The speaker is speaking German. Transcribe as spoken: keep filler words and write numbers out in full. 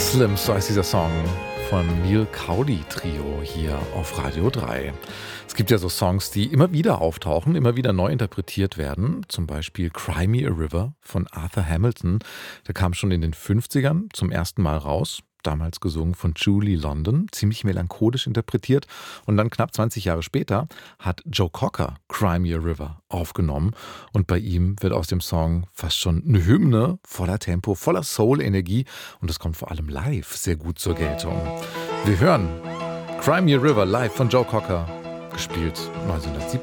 Slim, so heißt dieser Song von Neil Cowley Trio hier auf Radio drei. Es gibt ja so Songs, die immer wieder auftauchen, immer wieder neu interpretiert werden. Zum Beispiel Cry Me a River von Arthur Hamilton. Der kam schon in den fünfzigern zum ersten Mal raus. Damals gesungen von Julie London, ziemlich melancholisch interpretiert. Und dann knapp zwanzig Jahre später hat Joe Cocker Cry Me a River aufgenommen. Und bei ihm wird aus dem Song fast schon eine Hymne voller Tempo, voller Soul-Energie. Und das kommt vor allem live sehr gut zur Geltung. Wir hören Cry Me a River live von Joe Cocker, gespielt neunzehnhundertsiebzig.